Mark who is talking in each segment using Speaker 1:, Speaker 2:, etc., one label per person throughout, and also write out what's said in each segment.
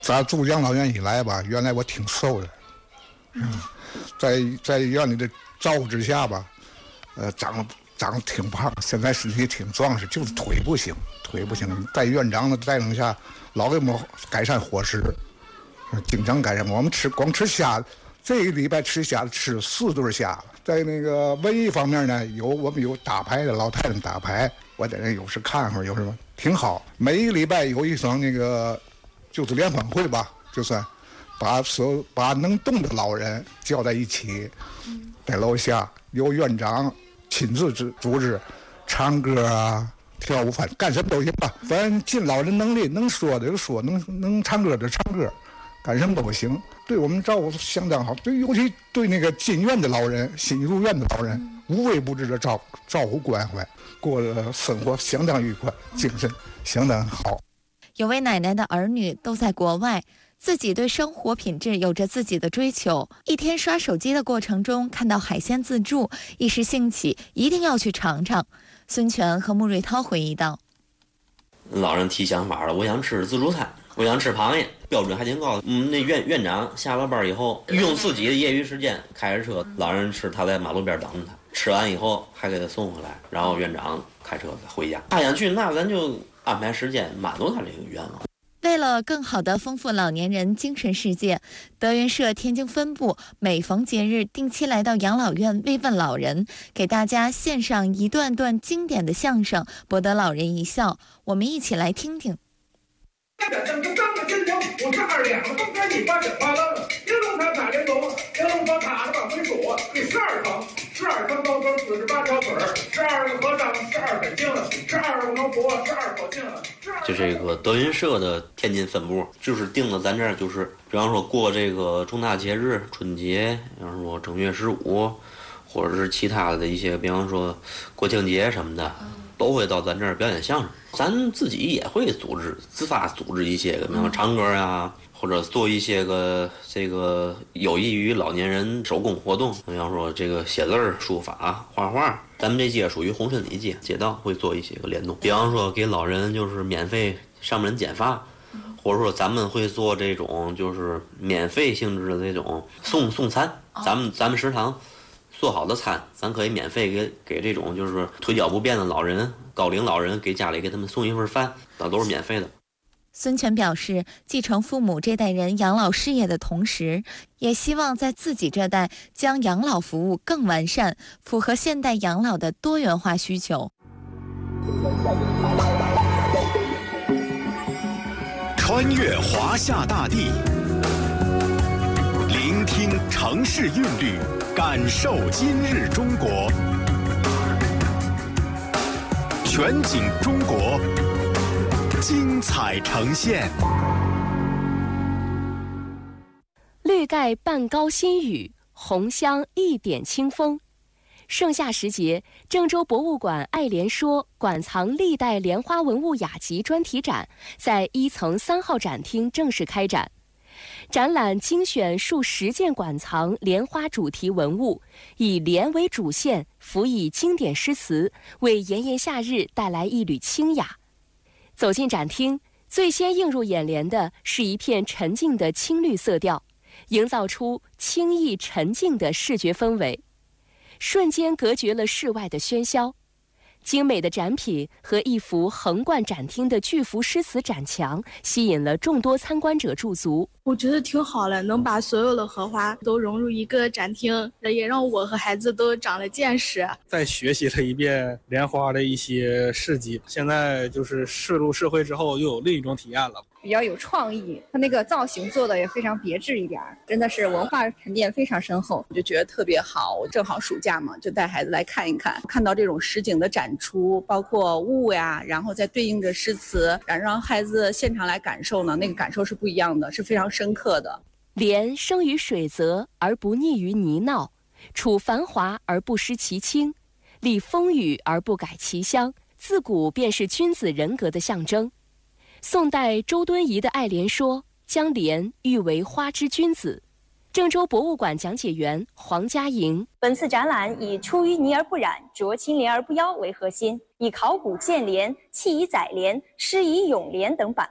Speaker 1: 咱住养老院以来吧，原来我挺瘦的，在院里的照顾之下吧，长得挺胖，现在身体挺壮实，就是腿不行。在院长的带领下，老给我们改善伙食，经常改善。我们光吃虾，这个礼拜吃虾吃4顿虾。在那个文艺方面呢，我们有打牌的，老太太打牌，我在那有时看会儿，有什么挺好。每一个礼拜有一场那个就是联欢会吧，就算把能动的老人叫在一起，在楼下由院长亲自组织唱歌啊、跳舞，反正干什么都行吧。反正尽老人能力，能说的就说，能唱歌的唱歌，干什么都行。对我们照顾相当好，尤其对那个进院的老人、新入院的老人，无微不至的照顾关怀，过的生活相当愉快，精神相当好。
Speaker 2: 有位奶奶的儿女都在国外，自己对生活品质有着自己的追求。一天刷手机的过程中，看到海鲜自助，一时兴起，一定要去尝尝。孙权和穆瑞涛回忆道：
Speaker 3: 老人提想法了，我想吃自助餐，我想吃螃蟹，标准还挺高的。那院长下了班以后，用自己的业余时间开着车，老人吃，他在马路边等着他，吃完以后还给他送回来，然后院长开车回家。他想去，那咱就安排时间满足他这个愿望。
Speaker 2: 为了更好地丰富老年人精神世界，德云社天津分部每逢节日定期来到养老院慰问老人，给大家献上一段段经典的相声，博得老人一笑。我们一起来听听。
Speaker 4: 12层高桌，48条腿，12个和尚，12本经，12个能佛，12口经。
Speaker 3: 就这个德云社的天津分部，就是定了咱这儿，就是比方说过这个重大节日，春节，比方说正月15，或者是其他的一些，比方说国庆节什么的，都会到咱这儿表演相声。咱自己也会自发组织一些个，比方唱歌啊。或者做一些个这个有益于老年人手工活动，比方说这个写字、书法、画画。咱们这街属于红顺里街道，会做一些个联动。比方说给老人就是免费上门剪发，或者说咱们会做这种就是免费性质的这种送餐。咱们食堂做好的餐，咱可以免费给这种就是腿脚不便的老人、高龄老人给家里给他们送一份饭，那都是免费的。
Speaker 2: 孙权表示，继承父母这代人养老事业的同时，也希望在自己这代将养老服务更完善，符合现代养老的多元化需求。
Speaker 5: 穿越华夏大地，聆听城市韵律，感受今日中国。全景中国，精彩呈现。
Speaker 6: 绿盖半高新雨，红香一点清风。盛夏时节，郑州博物馆爱莲说馆藏历代莲花文物雅集专题展在1层3号展厅正式开展。展览精选数10件馆藏莲花主题文物，以莲为主线，辅以经典诗词，为炎炎夏日带来一缕清雅。走进展厅，最先映入眼帘的是一片沉静的青绿色调，营造出清逸沉静的视觉氛围，瞬间隔绝了室外的喧嚣。精美的展品和一幅横贯展厅的巨幅诗词展墙，吸引了众多参观者驻足。
Speaker 7: 我觉得挺好的，能把所有的荷花都融入一个展厅，也让我和孩子都长了见识。
Speaker 8: 再学习了一遍莲花的一些事迹，现在就是涉入社会之后又有另一种体验了。
Speaker 9: 比较有创意，它那个造型做的也非常别致一点，真的是文化沉淀非常深厚，
Speaker 10: 我就觉得特别好。我正好暑假嘛，就带孩子来看一看，看到这种实景的展出，包括物呀，然后再对应着诗词，让孩子现场来感受呢，那个感受是不一样的，是非常深刻的。
Speaker 6: 莲生于水泽而不溺于泥淖，处繁华而不失其清，历风雨而不改其香，自古便是君子人格的象征。宋代周敦颐的爱莲说将莲誉为花之君子。郑州博物馆讲解员黄佳莹，
Speaker 11: 本次展览以出淤泥而不染，濯清涟而不妖为核心，以考古建莲、器以载莲、诗以咏莲等板块，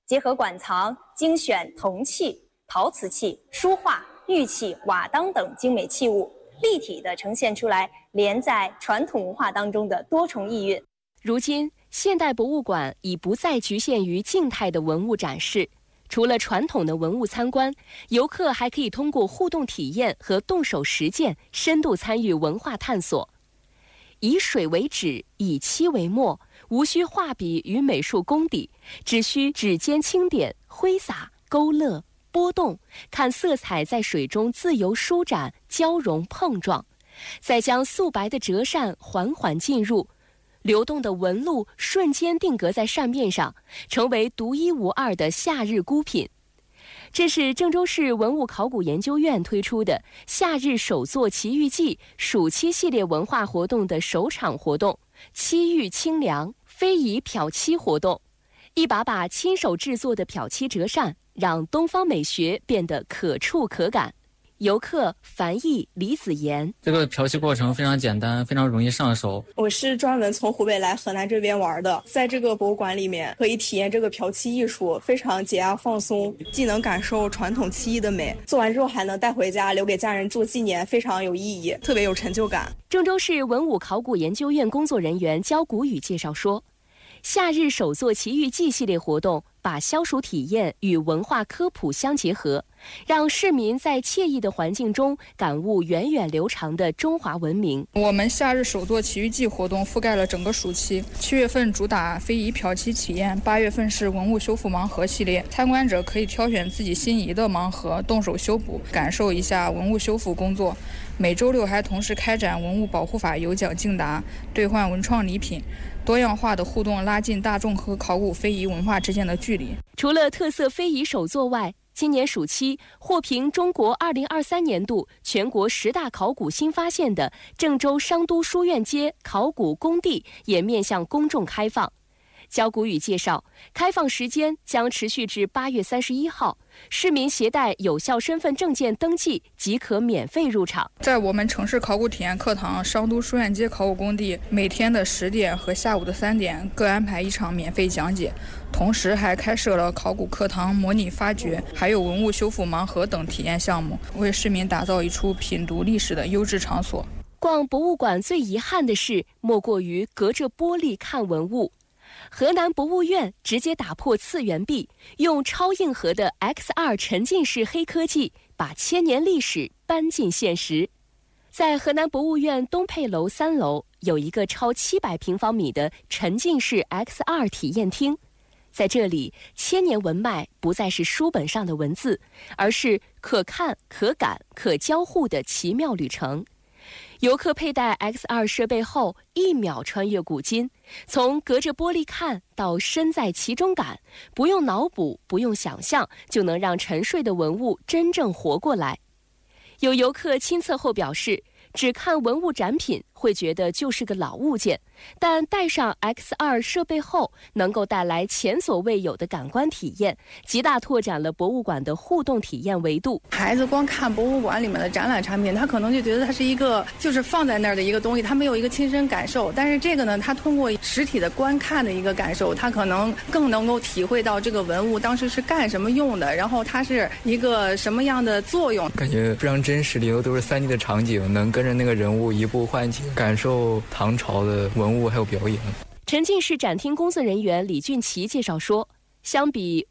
Speaker 11: 结合馆藏精选铜器、陶瓷器、书画、玉器、瓦当等精美器物，立体地呈现出来连在传统文化当中的多重意蕴。
Speaker 6: 如今，现代博物馆已不再局限于静态的文物展示，除了传统的文物参观，游客还可以通过互动体验和动手实践，深度参与文化探索。以水为纸，以漆为墨，无需画笔与美术功底，只需指尖轻点、挥洒、勾勒、拨动，看色彩在水中自由舒展、交融碰撞，再将素白的折扇缓缓进入，流动的纹路瞬间定格在扇面上，成为独一无二的夏日孤品。这是郑州市文物考古研究院推出的夏日手作奇遇记暑期系列文化活动的首场活动——漆遇清凉非遗漂漆活动。一把把亲手制作的漂漆折扇，让东方美学变得可触可感。游客樊毅、李子妍，
Speaker 12: 这个漂漆过程非常简单，非常容易上手。
Speaker 13: 我是专门从湖北来河南这边玩的，在这个博物馆里面可以体验这个漂漆艺术，非常解压放松，既能感受传统漆艺的美，做完之后还能带回家留给家人做纪念，非常有意义，特别有成就感。
Speaker 6: 郑州市文物考古研究院工作人员焦谷宇介绍说，夏日手作奇遇记系列活动把消暑体验与文化科普相结合，让市民在惬意的环境中感悟源远流长的中华文明。
Speaker 14: 我们夏日手作奇遇记活动覆盖了整个暑期，7月份主打非遗漂漆体验，8月份是文物修复盲盒系列，参观者可以挑选自己心仪的盲盒，动手修补，感受一下文物修复工作。每周6还同时开展文物保护法有奖竞答，兑换文创礼品，多样化的互动拉近大众和考古非遗文化之间的距离。
Speaker 6: 除了特色非遗手作外，今年暑期获评中国2023年度全国10大考古新发现的郑州商都书院街考古工地也面向公众开放。焦谷宇介绍，开放时间将持续至8月31号，市民携带有效身份证件登记即可免费入场。
Speaker 14: 在我们城市考古体验课堂商都书院街考古工地，每天的10点和下午的3点各安排一场免费讲解，同时还开设了考古课堂模拟发掘，还有文物修复盲盒等体验项目，为市民打造一处品读历史的优质场所。
Speaker 6: 逛博物馆最遗憾的事，莫过于隔着玻璃看文物。河南博物院直接打破次元壁，用超硬核的 XR 沉浸式黑科技，把千年历史搬进现实。在河南博物院东配楼3楼，有一个超700平方米的沉浸式 XR 体验厅。在这里，千年文脉不再是书本上的文字，而是可看、可感、可交互的奇妙旅程。游客佩戴 XR 设备后，1秒穿越古今，从隔着玻璃看到身在其中感，不用脑补，不用想象，就能让沉睡的文物真正活过来。有游客亲测后表示，只看文物展品会觉得就是个老物件，但戴上 XR 设备后，能够带来前所未有的感官体验，极大拓展了博物馆的互动体验维度。
Speaker 15: 孩子光看博物馆里面的展览产品，他可能就觉得它是一个就是放在那儿的一个东西，他没有一个亲身感受。但是这个呢，他通过实体的观看的一个感受，他可能更能够体会到这个文物当时是干什么用的，然后它是一个什么样的作用。
Speaker 16: 感觉非常真实，里头都是3D 的场景，能跟着那个人物移步换景，感受唐朝的文物还有表演。
Speaker 6: 沉浸式展厅工作人员李俊奇介绍说，相比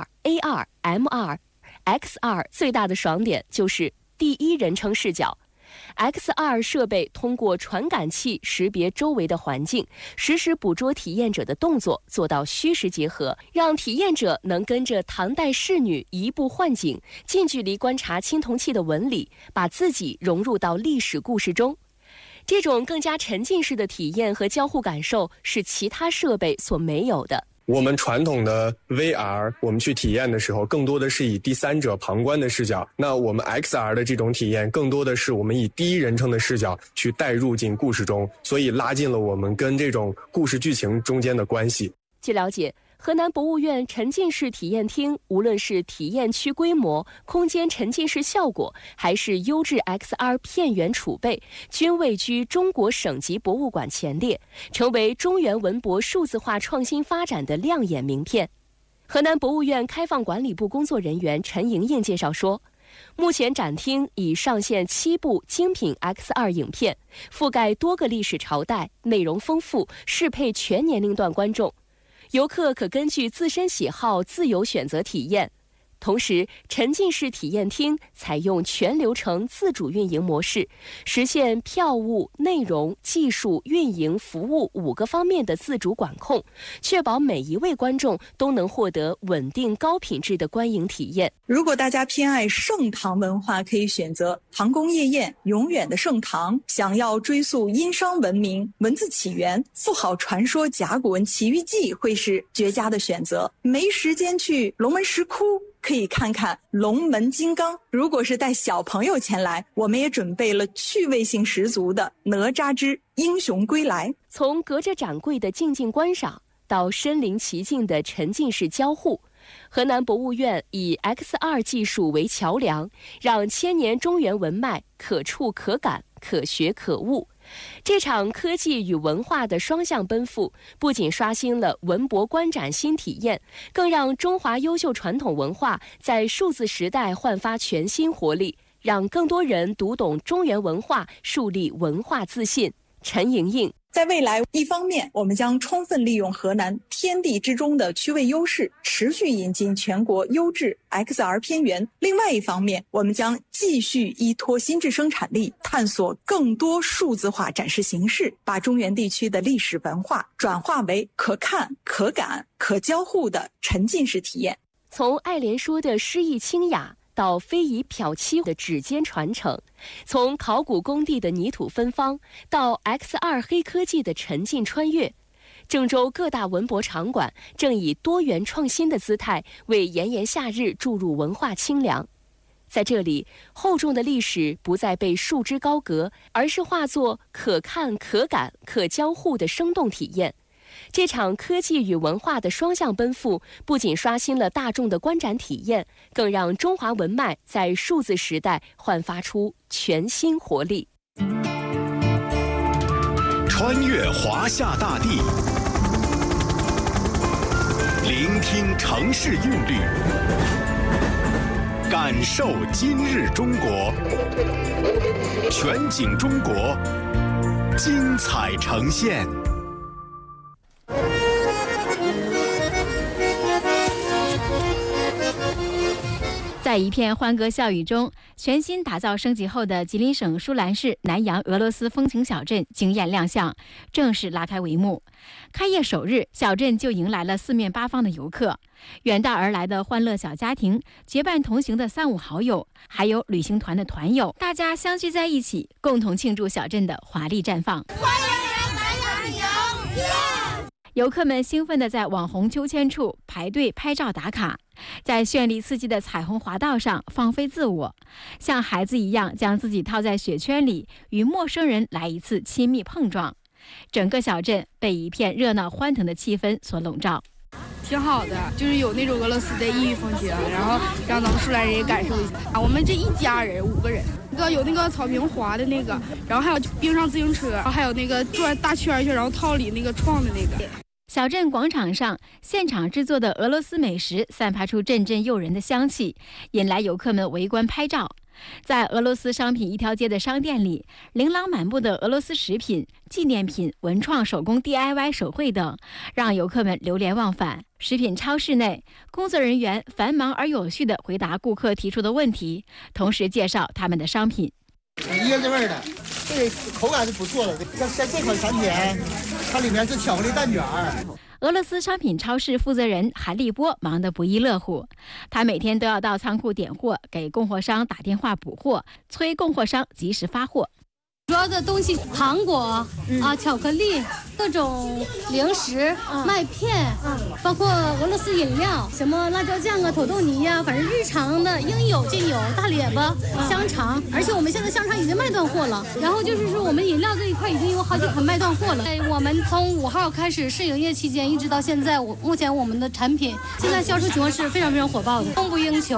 Speaker 6: VR、AR、MR、XR 最大的爽点就是第一人称视角。XR 设备通过传感器识别周围的环境，实时捕捉体验者的动作，做到虚实结合，让体验者能跟着唐代仕女移步换景，近距离观察青铜器的纹理，把自己融入到历史故事中。这种更加沉浸式的体验和交互感受是其他设备所没有的。
Speaker 17: 我们传统的 VR 我们去体验的时候，更多的是以第三者旁观的视角，那我们 XR 的这种体验更多的是我们以第一人称的视角去带入进故事中，所以拉近了我们跟这种故事剧情中间的关系。
Speaker 6: 据了解，河南博物院沉浸式体验厅无论是体验区规模、空间沉浸式效果，还是优质 XR 片源储备，均位居中国省级博物馆前列，成为中原文博数字化创新发展的亮眼名片。 河南博物院开放管理部工作人员陈莹莹介绍说，目前展厅已上线7部精品 X2 影片，覆盖多个历史朝代，内容丰富，适配全年龄段观众。游客可根据自身喜好自由选择体验。同时，沉浸式体验厅采用全流程自主运营模式，实现票务、内容、技术、运营、服务5个方面的自主管控，确保每一位观众都能获得稳定高品质的观影体验。
Speaker 18: 如果大家偏爱盛唐文化，可以选择唐宫夜宴、永远的盛唐。想要追溯殷商文明、文字起源、富豪传说甲骨文奇遇记，会是绝佳的选择。没时间去龙门石窟，可以看看龙门金刚。如果是带小朋友前来，我们也准备了趣味性十足的哪吒之英雄归来。
Speaker 6: 从隔着展柜的静静观赏到身临其境的沉浸式交互，河南博物院以 X2 技术为桥梁，让千年中原文脉可触可感、可学可悟。这场科技与文化的双向奔赴，不仅刷新了文博观展新体验，更让中华优秀传统文化在数字时代焕发全新活力，让更多人读懂中原文化，树立文化自信。陈莹莹，
Speaker 18: 在未来，一方面我们将充分利用河南天地之中的区位优势，持续引进全国优质 XR 片源；另外一方面，我们将继续依托新质生产力，探索更多数字化展示形式，把中原地区的历史文化转化为可看、可感、可交互的沉浸式体验。
Speaker 6: 从爱莲说的诗意清雅到非遗漂漆的指尖传承，从考古工地的泥土芬芳到 X2 黑科技的沉浸穿越，郑州各大文博场馆正以多元创新的姿态为炎炎夏日注入文化清凉。在这里，厚重的历史不再被束之高阁，而是化作可看、可感、可交互的生动体验。这场科技与文化的双向奔赴，不仅刷新了大众的观展体验，更让中华文脉在数字时代焕发出全新活力。
Speaker 5: 穿越华夏大地，聆听城市韵律，感受今日中国，全景中国，精彩呈现。
Speaker 19: 在一片欢歌笑语中，全新打造升级后的吉林省舒兰市南阳俄罗斯风情小镇惊艳亮相，正式拉开帷幕。开业首日，小镇就迎来了四面八方的游客，远道而来的欢乐小家庭，结伴同行的三五好友，还有旅行团的团友，大家相聚在一起，共同庆祝小镇的华丽绽放。
Speaker 20: 欢迎人来南阳！
Speaker 19: 游客们兴奋地在网红秋千处排队拍照打卡，在绚丽刺激的彩虹滑道上放飞自我，像孩子一样将自己套在雪圈里，与陌生人来一次亲密碰撞。整个小镇被一片热闹欢腾的气氛所笼罩。
Speaker 14: 挺好的，就是有那种俄罗斯的异域风情，然后让咱们舒兰人也感受一下。我们这一家人5个人，有那个草坪滑的那个，然后还有冰上自行车，还有那个转大圈圈，然后套里那个创的那个。
Speaker 19: 小镇广场上，现场制作的俄罗斯美食散发出阵阵诱人的香气，引来游客们围观拍照。在俄罗斯商品一条街的商店里，琳琅满目的俄罗斯食品、纪念品、文创手工 DIY 手绘等，让游客们流连忘返。食品超市内，工作人员繁忙而有序地回答顾客提出的问题，同时介绍他们的商品。
Speaker 21: 椰子味的，这个口感是不错的。像这款产品，它里面是巧克力蛋卷。
Speaker 19: 俄罗斯商品超市负责人韩立波忙得不亦乐乎，他每天都要到仓库点货，给供货商打电话补货，催供货商及时发货。
Speaker 22: 主要的东西，糖果巧克力，各种零食、麦片，包括俄罗斯饮料，什么辣椒酱啊、土豆泥呀，反正日常的应有尽有。大列巴、香肠，而且我们现在香肠已经卖断货了。然后就是说，我们饮料这一块已经有好几款卖断货了。我们从5号开始试营业期间，一直到现在，目前我们的产品现在销售情况是非常非常火爆的，供不应求。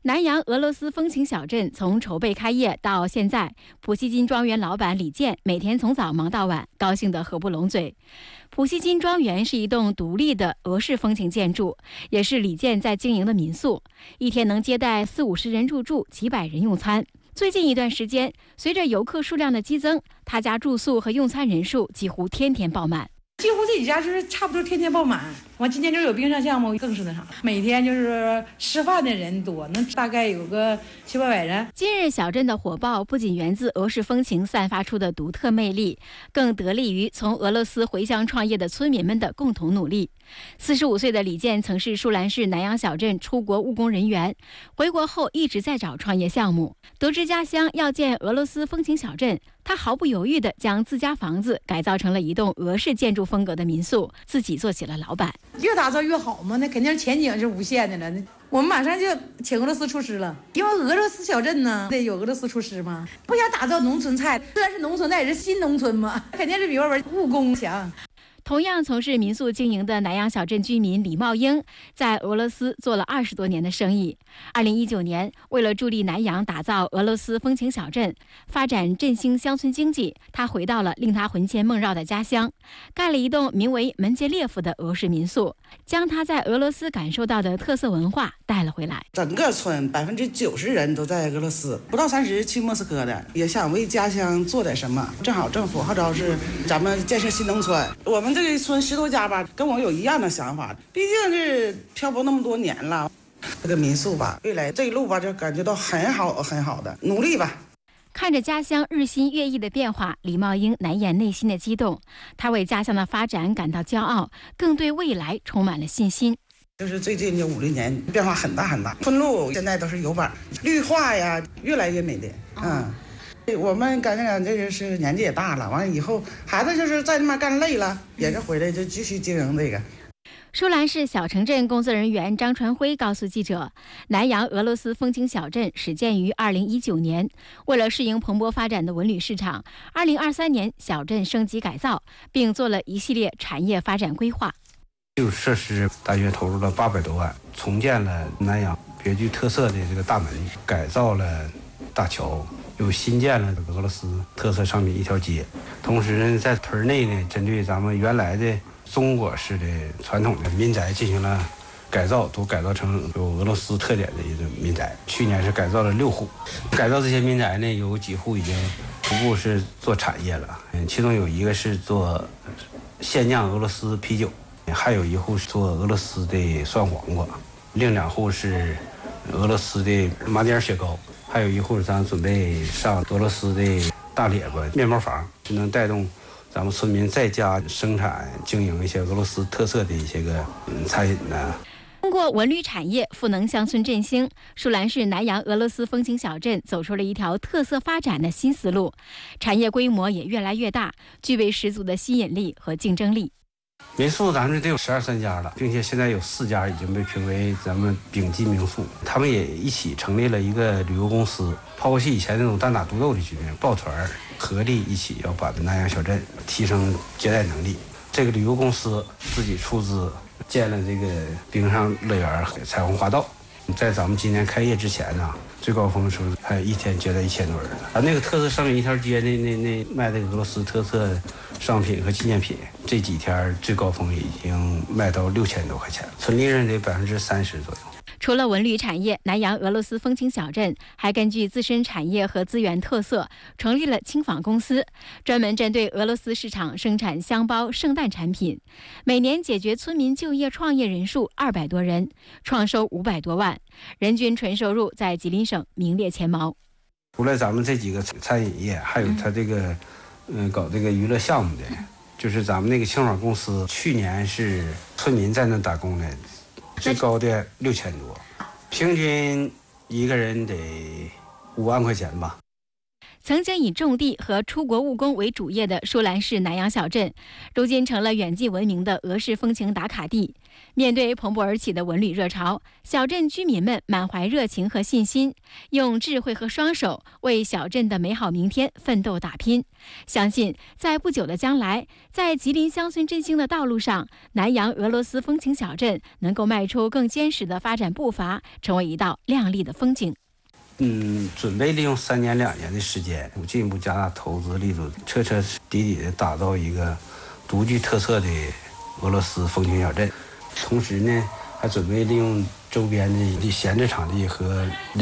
Speaker 19: 南阳俄罗斯风情小镇从筹备开业到现在，普希金庄园老板李健每天从早忙到晚，高兴得合不拢嘴。普希金庄园是一栋独立的俄式风情建筑，也是李健在经营的民宿，一天能接待40-50人入住，几百人用餐。最近一段时间，随着游客数量的激增，他家住宿和用餐人数几乎天天爆满。
Speaker 1: 几乎这几家就是差不多天天爆满。完今天就有冰上项目，更是那啥，每天就是吃饭的人多，能大概有个700-800人。
Speaker 19: 今日小镇的火爆不仅源自俄式风情散发出的独特魅力，更得力于从俄罗斯回乡创业的村民们的共同努力。45岁的李健曾是舒兰市南阳小镇出国务工人员，回国后一直在找创业项目。得知家乡要建俄罗斯风情小镇，他毫不犹豫地将自家房子改造成了一栋俄式建筑风格的民宿，自己做起了老板。
Speaker 1: 越打造越好嘛，那肯定前景是无限的了。我们马上就请俄罗斯厨师了，因为俄罗斯小镇呢得有俄罗斯厨师嘛。不想打造农村菜，虽然是农村，但也是新农村嘛，肯定是比外边务工强。
Speaker 19: 同样从事民宿经营的南阳小镇居民李茂英，在俄罗斯做了20多年的生意。2019年，为了助力南阳打造俄罗斯风情小镇，发展振兴乡村经济，他回到了令他魂牵梦绕的家乡，盖了一栋名为门捷列夫的俄式民宿，将他在俄罗斯感受到的特色文化带了回来。
Speaker 4: 整个村90%人都在俄罗斯，不到30去莫斯科的，也想为家乡做点什么。正好政府号召是咱们建设新农村，我们这个村10多家吧，跟我有一样的想法，毕竟是漂泊那么多年了。这个民宿吧，未来这一路吧，就感觉到很好的，努力吧。
Speaker 19: 看着家乡日新月异的变化，李茂英难掩内心的激动。他为家乡的发展感到骄傲，更对未来充满了信心。
Speaker 4: 就是最近这5、6年变化很大，村路现在都是油板，绿化呀越来越美丽。我们感觉这个是年纪也大了，完了以后孩子就是在那边干累了，也是回来就继续经营这个。
Speaker 19: 舒兰市小城镇工作人员张传辉告诉记者，南阳俄罗斯风情小镇始建于2019年，为了适应蓬勃发展的文旅市场，2023年小镇升级改造，并做了一系列产业发展规划。
Speaker 23: 基础设施大约投入了800多万，重建了南阳别具特色的这个大门，改造了大桥，又新建了俄罗斯特色商品一条街。同时呢，在屯内呢，针对咱们原来的中国式的传统的民宅进行了改造，都改造成有俄罗斯特点的一个民宅。去年是改造了6户，改造这些民宅呢，有几户已经逐步是做产业了。其中有一个是做现酿俄罗斯啤酒，还有一户是做俄罗斯的酸黄瓜，另2户是俄罗斯的麻点雪糕，还有一户咱准备上俄罗斯的大列巴面包房，就能带动咱们村民在家生产经营一些俄罗斯特色的一些个餐饮呢。
Speaker 19: 通过文旅产业赋能乡村振兴，舒兰市南阳俄罗斯风情小镇走出了一条特色发展的新思路，产业规模也越来越大，具备十足的吸引力和竞争力。
Speaker 23: 民宿咱们得有12、13家了，并且现在有4家已经被评为咱们丙级民宿。他们也一起成立了一个旅游公司，抛弃以前那种单打独斗的局面，抱团合力一起要把南阳小镇提升接待能力。这个旅游公司自己出资建了这个冰上乐园、彩虹花道。在咱们今年开业之前呢，最高峰的时候还一天接待1000多人呢。那个特色商品一条街那卖的俄罗斯特色商品和纪念品，这几天最高峰已经卖到6000多块钱，纯利润得30%左右。
Speaker 19: 除了文旅产业，南阳俄罗斯风情小镇还根据自身产业和资源特色，成立了轻纺公司，专门针对俄罗斯市场生产箱包、圣诞产品，每年解决村民就业创业人数200多人，创收500多万，人均纯收入在吉林省名列前茅。
Speaker 23: 除了咱们这几个餐饮业，还有他这个搞这个娱乐项目的，就是咱们那个轻纺公司，去年是村民在那打工的，最高的6000多，平均一个人得5万块钱吧。
Speaker 19: 曾经以种地和出国务工为主业的舒兰市南阳小镇，如今成了远近闻名的俄式风情打卡地。 面对蓬勃而起的文旅热潮，小镇居民们满怀热情和信心，用智慧和双手为小镇的美好明天奋斗打拼。相信在不久的将来，在吉林乡村振兴的道路上，南阳俄罗斯风情小镇能够迈出更坚实的发展步伐，成为一道亮丽的风景。
Speaker 23: 准备利用3年2年的时间，进一步加大投资力度，彻彻底底的打造一个独具特色的俄罗斯风情小镇。同时呢，还准备利用周边的闲置场地和